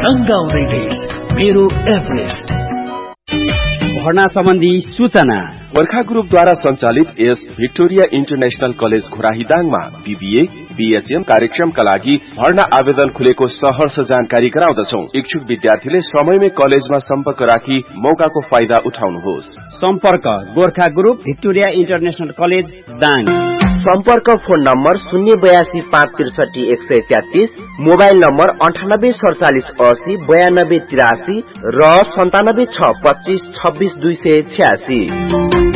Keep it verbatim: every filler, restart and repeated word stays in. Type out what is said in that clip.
तंगाउँदै देश मेरो एभरेस्ट। भर्ना सम्बन्धी सूचना वर्खा ग्रुपद्वारा सञ्चालित S Victoria international college घोराहीदाङमा BBA BHM कार्यक्रमका लागि भर्ना आवेदन खुलेको सहर्ष जानकारी गराउँदछौ। इच्छुक विद्यार्थीले समयमै कलेजमा सम्पर्क राखी मौकाको फाइदा उठाउनुहोस्। सम्पर्क Gorkha group Victoria international college Dang. सम्पर्क फोन नम्बर शून्य बयासी पाँच त्रिसठी एक सय तेत्तीस, मोबाइल नम्बर अन्ठानब्बे सडचालिस असी बयानब्बे तिरासी र सन्तानब्बे छ पच्चीस छब्बीस दुई सय छ्यासी।